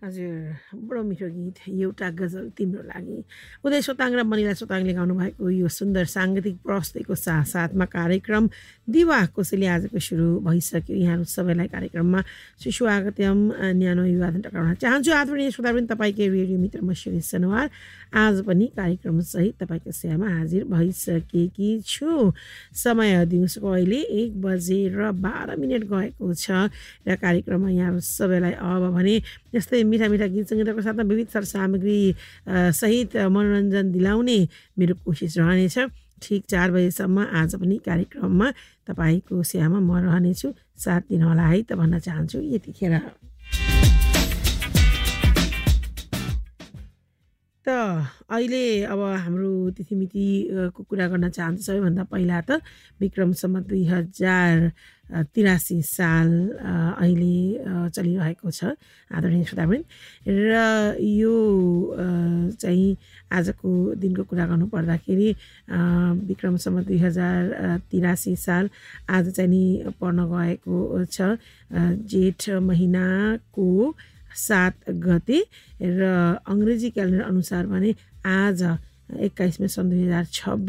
हजुर बडो मिठो गीत एउटा गजल तिम्रो लागि उदय सोताङ र मनिला सोताङले गाउनु भएको यो सुन्दर साङ्गीतिक प्रस्तुतिको साथमा कार्यक्रम दिवा कोसेली आजको सुरु भइसक्यो। यहाँहरू सबैलाई कार्यक्रममा सुस्वागतम न्यानो अभिवादन टक्राउन चाहन्छु। आदरणीय श्रोतावृन्द, तपाईँकै रेडियो मित्र म शिरी सनवार आज पनि कार्यक्रमसहित तपाईँको सेवामा हाजिर भइसकेकी छु। समय दिउँसोको अहिले 1:12 गएको छ र कार्यक्रममा यहाँहरू सबैलाई अब भने यस्तै मिठा मिठा गीत सङ्गीतको साथमा विविध सामग्री सहित मनोरञ्जन दिलाउने मेरो कोसिस रहनेछ। ठिक 4 बजेसम्म आज पनि कार्यक्रममा तपाईँको सेवामा म रहनेछु। साथ दिन होला है त भन्न चाहन्छु यतिखेर। त अहिले अब हाम्रो तिथिमितिको कुरा गर्न चाहन्छु। सबैभन्दा पहिला त विक्रम सम्वत 2083 साल अहिले चलिरहेको छ आदरणीय श्रोतावृन्द, र यो चाहिँ आजको दिनको कुरा गर्नु पर्दाखेरि विक्रम सम्वत 2083 साल आज चाहिँ नि पर्न गएको छ जेठ महिनाको 7 गते र अङ्ग्रेजी क्यालेन्डर अनुसार भने आज 21 मे सन्